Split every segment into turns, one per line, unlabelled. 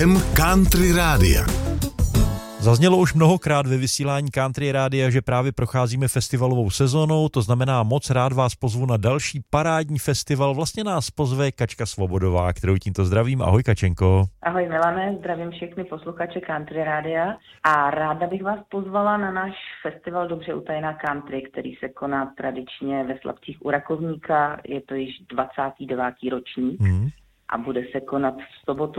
Den Country Rádia.
Zaznělo už mnohokrát ve vysílání Country Rádia, že právě procházíme festivalovou sezónou, to znamená moc rád vás pozvu na další parádní festival. Vlastně nás pozve Kačka Svobodová, kterou tímto zdravím. Ahoj Kačenko.
Ahoj Milane, zdravím všechny posluchače Country Rádia a ráda bych vás pozvala na náš festival Dobře utajená country, který se koná tradičně ve Slabcích u Rakovníka, je to již 29. ročník. A bude se konat v sobotu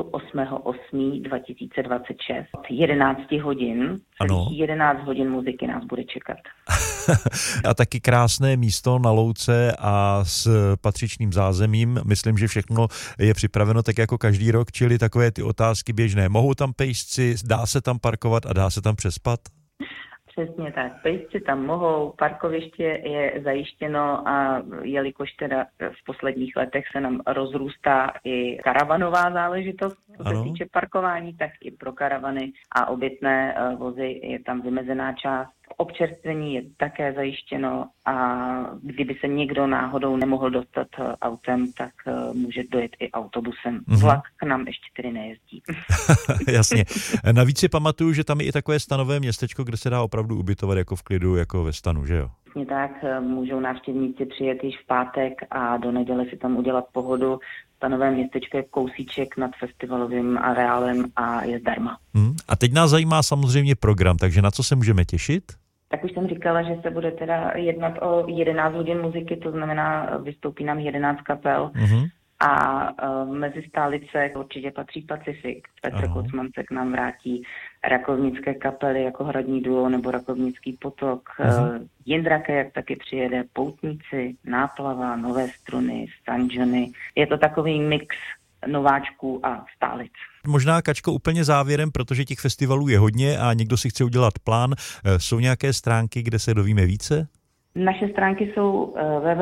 8.8.2026 od 11 hodin.
Ano.
11 hodin muziky nás bude čekat.
A taky krásné místo na louce a s patřičným zázemím. Myslím, že všechno je připraveno tak jako každý rok, čili takové ty otázky běžné. Mohou tam pejsci, dá se tam parkovat a dá se tam přespat?
Přesně tak. Pejsci tam mohou, parkoviště je zajištěno a jelikož teda v posledních letech se nám rozrůstá i karavanová záležitost, co se týče parkování, tak i pro karavany a obytné vozy je tam vymezená část. Občerstvení je také zajištěno a kdyby se někdo náhodou nemohl dostat autem, tak může dojet i autobusem. Vlak k nám ještě tedy nejezdí.
Jasně. Navíc si pamatuju, že tam je i takové stanové městečko, kde se dá opravdu ubytovat jako v klidu, jako ve stanu, že jo?
Tak můžou návštěvníci přijet již v pátek a do neděle si tam udělat pohodu. Stanové městečko je kousíček nad festivalovým areálem a je zdarma.
A teď nás zajímá samozřejmě program, takže na co se můžeme těšit?
Tak už jsem říkala, že se bude teda jednat o 11 hodin muziky, to znamená vystoupí nám 11 kapel. A mezi stálice určitě patří Pacifik. Petr Kocman se k nám vrátí, rakovnické kapely jako Hradní duo nebo Rakovnický potok. Jindra Kajak taky přijede, Poutníci, Náplava, Nové struny, San Johnny. Je to takový mix nováčků a stálic.
Možná, Kačko, úplně závěrem, protože těch festivalů je hodně a někdo si chce udělat plán. Jsou nějaké stránky, kde se dovíme více?
Naše stránky jsou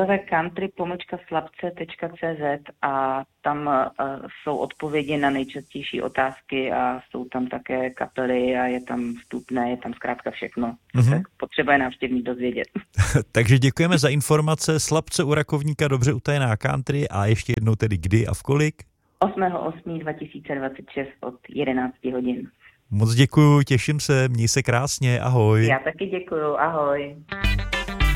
www.country-slabce.cz a tam jsou odpovědi na nejčastější otázky a jsou tam také kapely a je tam vstupné, je tam zkrátka všechno, co se potřebuje návštěvník dozvědět.
Takže děkujeme za informace. Slabce u Rakovníka, dobře utajená country a ještě jednou tedy kdy a v kolik?
8.8.2026 od 11 hodin.
Moc děkuju, těším se, měj se krásně, ahoj.
Já taky děkuju, ahoj.